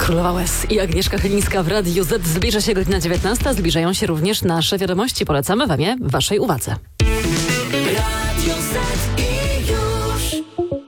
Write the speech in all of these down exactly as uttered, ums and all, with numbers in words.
Królowa Łez i Agnieszka Chylińska w Radiu Z. Zbliża się godzina dziewiętnasta. Zbliżają się również nasze wiadomości. Polecamy wam je waszej uwadze. Radio Z i już.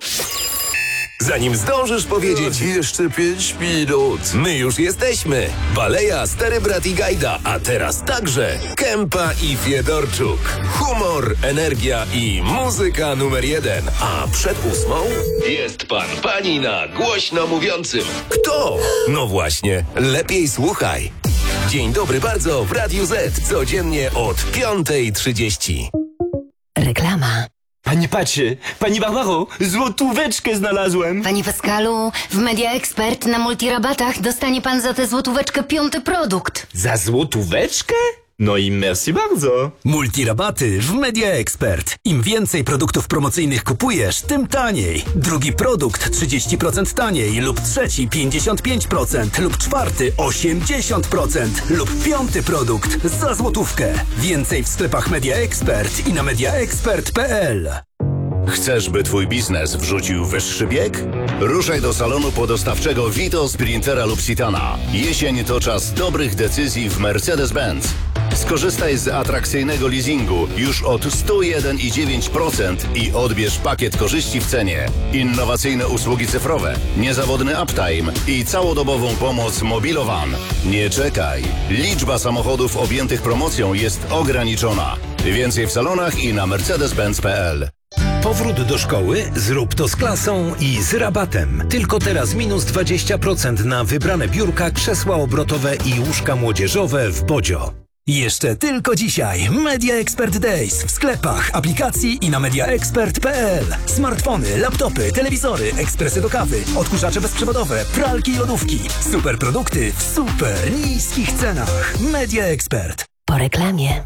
Zanim zdążysz powiedzieć jeszcze pięć minut. my już jesteśmy. Baleja, Stary Brat i Gajda, a teraz także Kępa i Fiedorczuk. Humor, energia i muzyka numer jeden. A przed ósmą jest pan, pani na głośno mówiącym. Kto? No właśnie, lepiej słuchaj. Dzień dobry bardzo w Radiu Z. Codziennie od piątej trzydzieści. Reklama. Pani patrzy, pani Barbaro, złotóweczkę znalazłem. Panie Pascalu, w Media Expert na multirabatach dostanie pan za tę złotóweczkę piąty produkt. Za złotóweczkę? No i merci bardzo. Multirabaty w Media Expert. Im więcej produktów promocyjnych kupujesz, tym taniej. Drugi produkt trzydzieści procent taniej lub trzeci pięćdziesiąt pięć procent lub czwarty osiemdziesiąt procent lub piąty produkt za złotówkę. Więcej w sklepach Media Expert i na mediaexpert kropka p l. Chcesz, by twój biznes wrzucił wyższy bieg? Ruszaj do salonu podostawczego Vito, Sprintera lub Citana. Jesień to czas dobrych decyzji w Mercedes-Benz. Skorzystaj z atrakcyjnego leasingu już od sto jeden i dziewięć procent i odbierz pakiet korzyści w cenie. Innowacyjne usługi cyfrowe, niezawodny uptime i całodobową pomoc Mobilowan. Nie czekaj. Liczba samochodów objętych promocją jest ograniczona. Więcej w salonach i na mercedes benz kropka p l. Powrót do szkoły? Zrób to z klasą i z rabatem. Tylko teraz minus dwadzieścia procent na wybrane biurka, krzesła obrotowe i łóżka młodzieżowe w Bodzio. Jeszcze tylko dzisiaj Media Expert Days w sklepach, aplikacji i na mediaexpert kropka p l. Smartfony, laptopy, telewizory, ekspresy do kawy, odkurzacze bezprzewodowe, pralki i lodówki. Super produkty w super niskich cenach. Media Expert. Po reklamie.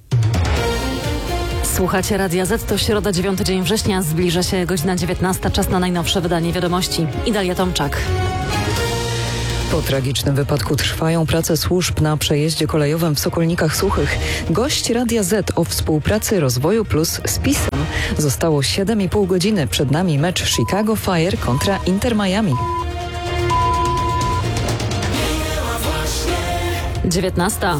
Słuchacie Radia Z, to środa, dziewiąty dzień września, zbliża się godzina dziewiętnasta, czas na najnowsze wydanie wiadomości. Idalia Tomczak. Po tragicznym wypadku trwają prace służb na przejeździe kolejowym w Sokolnikach Suchych. Gość Radia Z o współpracy Rozwoju Plus z PiS-em. Zostało siedem i pół godziny. Przed nami mecz Chicago Fire kontra Inter Miami. dziewiętnasta.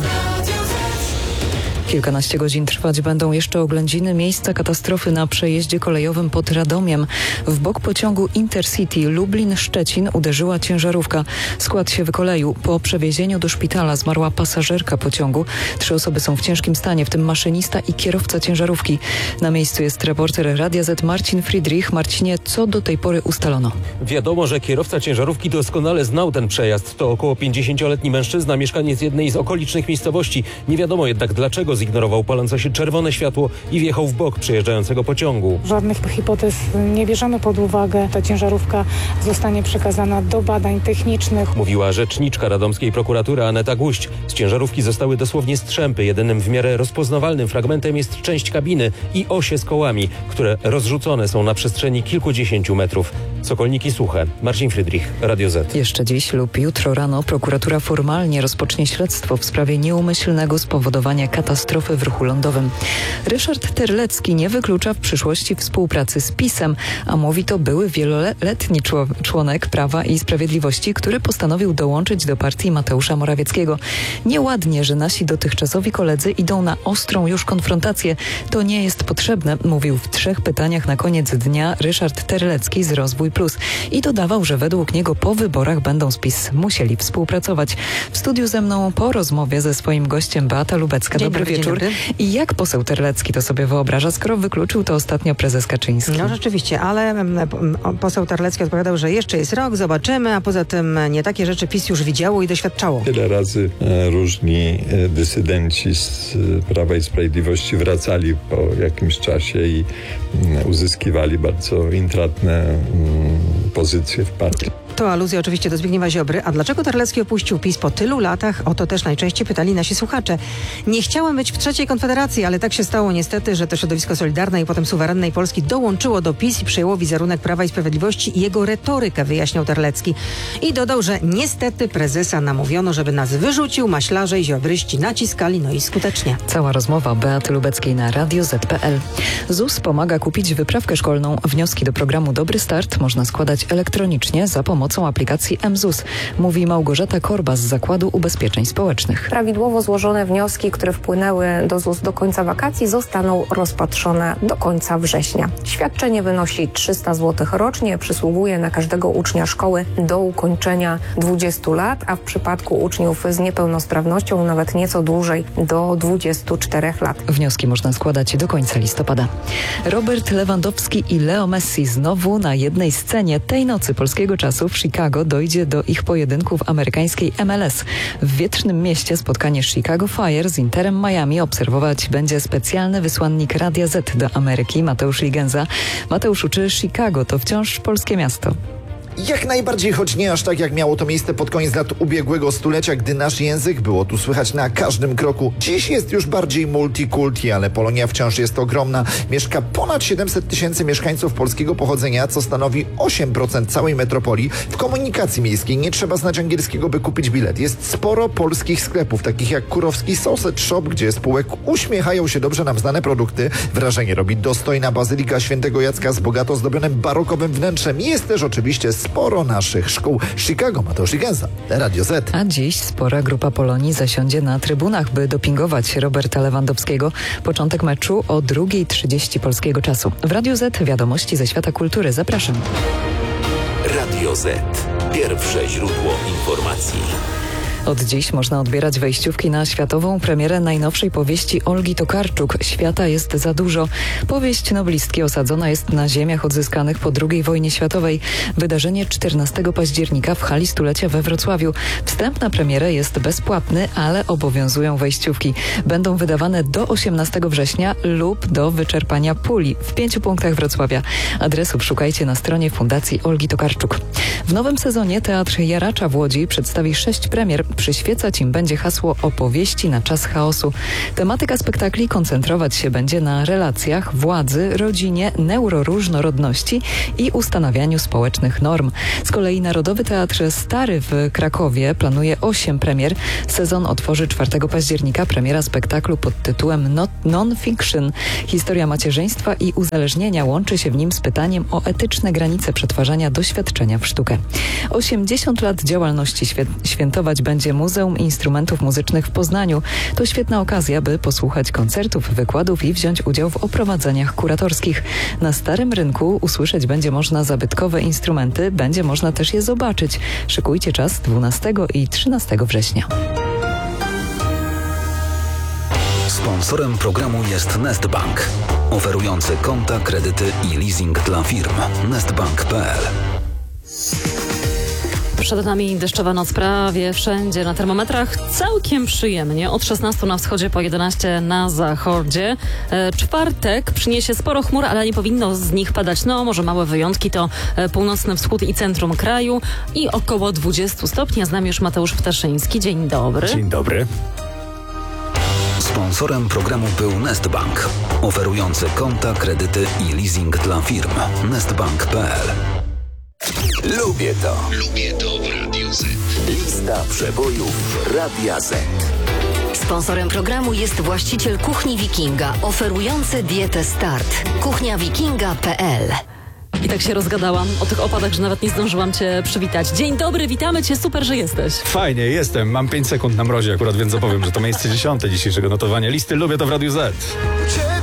Kilkanaście godzin trwać będą jeszcze oględziny miejsca katastrofy na przejeździe kolejowym pod Radomiem. W bok pociągu Intercity Lublin-Szczecin uderzyła ciężarówka. Skład się wykoleił. Po przewiezieniu do szpitala zmarła pasażerka pociągu. Trzy osoby są w ciężkim stanie, w tym maszynista i kierowca ciężarówki. Na miejscu jest reporter Radia Z Marcin Friedrich. Marcinie, co do tej pory ustalono? Wiadomo, że kierowca ciężarówki doskonale znał ten przejazd. To około pięćdziesięcioletni mężczyzna, mieszkaniec jednej z okolicznych miejscowości. Nie wiadomo jednak, dlaczego zignorował palące się czerwone światło i wjechał w bok przejeżdżającego pociągu. Żadnych hipotez nie bierzemy pod uwagę. Ta ciężarówka zostanie przekazana do badań technicznych. Mówiła rzeczniczka radomskiej prokuratury Aneta Guść. Z ciężarówki zostały dosłownie strzępy. Jedynym w miarę rozpoznawalnym fragmentem jest część kabiny i osie z kołami, które rozrzucone są na przestrzeni kilkudziesięciu metrów. Sokolniki Suche. Marcin Friedrich, Radio Z. Jeszcze dziś lub jutro rano prokuratura formalnie rozpocznie śledztwo w sprawie nieumyślnego spowodowania katastrofy w ruchu lądowym. Ryszard Terlecki nie wyklucza w przyszłości współpracy z PiS-em, a mówi to były wieloletni członek Prawa i Sprawiedliwości, który postanowił dołączyć do partii Mateusza Morawieckiego. Nieładnie, że nasi dotychczasowi koledzy idą na ostrą już konfrontację. To nie jest potrzebne, mówił w trzech pytaniach na koniec dnia Ryszard Terlecki z Rozwój Plus i dodawał, że według niego po wyborach będą z PiS musieli współpracować. W studiu ze mną po rozmowie ze swoim gościem Beata Lubecka. Dzień Dobry dobry, wieczór. dzień dobry. I jak poseł Terlecki to sobie wyobraża, skoro wykluczył to ostatnio prezes Kaczyński? No rzeczywiście, ale m, m, poseł Terlecki odpowiadał, że jeszcze jest rok, zobaczymy, a poza tym nie takie rzeczy PiS już widziało i doświadczało. Wiele razy e, różni e, dysydenci z e, Prawa i Sprawiedliwości wracali po jakimś czasie i e, uzyskiwali bardzo intratne m, pozycje w partii. To aluzja oczywiście do Zbigniewa Ziobry. A dlaczego Terlecki opuścił PiS po tylu latach? O to też najczęściej pytali nasi słuchacze. Nie chciałem być w trzeciej Konfederacji, ale tak się stało niestety, że to środowisko Solidarnej i potem suwerennej Polski dołączyło do PiS i przejęło wizerunek Prawa i Sprawiedliwości i jego retorykę, wyjaśniał Terlecki. I dodał, że niestety prezesa namówiono, żeby nas wyrzucił, maślarze i ziobryści naciskali, no i skutecznie. Cała rozmowa Beaty Lubeckiej na radio zet kropka pe el. ZUS pomaga kupić wyprawkę szkolną. Wnioski do programu Dobry Start można składać elektronicznie za pomocą pomocą aplikacji M Z U S, mówi Małgorzata Korba z Zakładu Ubezpieczeń Społecznych. Prawidłowo złożone wnioski, które wpłynęły do Z U S do końca wakacji, zostaną rozpatrzone do końca września. Świadczenie wynosi trzysta złotych rocznie, przysługuje na każdego ucznia szkoły do ukończenia dwudziestu lat, a w przypadku uczniów z niepełnosprawnością nawet nieco dłużej, do dwudziestu czterech lat. Wnioski można składać do końca listopada. Robert Lewandowski i Leo Messi znowu na jednej scenie. Tej nocy polskiego czasu w Chicago dojdzie do ich pojedynku w amerykańskiej M L S. W wietrznym mieście spotkanie Chicago Fire z Interem Miami obserwować będzie specjalny wysłannik Radia Z do Ameryki, Mateusz Ligenza. Mateuszu, czy Chicago to wciąż polskie miasto? Jak najbardziej, choć nie aż tak, jak miało to miejsce pod koniec lat ubiegłego stulecia, gdy nasz język było tu słychać na każdym kroku. Dziś jest już bardziej multikulti, ale Polonia wciąż jest ogromna. Mieszka ponad siedemset tysięcy mieszkańców polskiego pochodzenia, co stanowi osiem procent całej metropolii. W komunikacji miejskiej nie trzeba znać angielskiego, by kupić bilet. Jest sporo polskich sklepów, takich jak Kurowski Sausage Shop, gdzie spółek uśmiechają się dobrze nam znane produkty. Wrażenie robi dostojna bazylika Świętego Jacka z bogato zdobionym barokowym wnętrzem. Jest też oczywiście sporo naszych szkół. Chicago, Mateusz Ligenza, Radio Z. A dziś spora grupa Polonii zasiądzie na trybunach, by dopingować Roberta Lewandowskiego. Początek meczu o drugiej trzydzieści polskiego czasu. W Radio Z wiadomości ze świata kultury. Zapraszam. Radio Z. Pierwsze źródło informacji. Od dziś można odbierać wejściówki na światową premierę najnowszej powieści Olgi Tokarczuk „Świata jest za dużo”. Powieść noblistki osadzona jest na ziemiach odzyskanych po drugiej wojnie światowej. Wydarzenie czternastego października w hali stulecia we Wrocławiu. Wstęp na premierę jest bezpłatny, ale obowiązują wejściówki. Będą wydawane do osiemnastego września lub do wyczerpania puli w pięciu punktach Wrocławia. Adresów szukajcie na stronie Fundacji Olgi Tokarczuk. W nowym sezonie Teatr Jaracza w Łodzi przedstawi sześć premier. Przyświecać im będzie hasło opowieści na czas chaosu. Tematyka spektakli koncentrować się będzie na relacjach, władzy, rodzinie, neuroróżnorodności i ustanawianiu społecznych norm. Z kolei Narodowy Teatr Stary w Krakowie planuje osiem premier. Sezon otworzy czwartego października premiera spektaklu pod tytułem Non-Fiction. Historia macierzyństwa i uzależnienia łączy się w nim z pytaniem o etyczne granice przetwarzania doświadczenia w sztukę. osiemdziesiąt lat działalności świe- świętować będzie Muzeum Instrumentów Muzycznych w Poznaniu. To świetna okazja, by posłuchać koncertów, wykładów i wziąć udział w oprowadzeniach kuratorskich. Na Starym Rynku usłyszeć będzie można zabytkowe instrumenty, będzie można też je zobaczyć. Szykujcie czas dwunastego i trzynastego września. Sponsorem programu jest Nestbank, oferujący konta, kredyty i leasing dla firm. nestbank kropka p l. Przed nami deszczowa noc prawie wszędzie, na termometrach całkiem przyjemnie. Od szesnastu na wschodzie, po jedenaście na zachodzie. E, czwartek przyniesie sporo chmur, ale nie powinno z nich padać. No, może małe wyjątki to e, północny wschód i centrum kraju i około dwudziestu stopni. A z nami już Mateusz Ptaszyński. Dzień dobry. Dzień dobry. Sponsorem programu był Nestbank, oferujący konta, kredyty i leasing dla firm. nestbank kropka p l. Lubię to. Lubię to w Radiu Z. Lista przebojów Radia Z. Sponsorem programu jest właściciel Kuchni Wikinga, oferujący dietę Start. kuchnia wikinga kropka p l. I tak się rozgadałam o tych opadach, że nawet nie zdążyłam cię przywitać. Dzień dobry, witamy cię, super, że jesteś. Fajnie, jestem. Mam pięć sekund na mrozie akurat, więc opowiem, że to miejsce dziesiąte dzisiejszego notowania listy Lubię to w Radiu Z.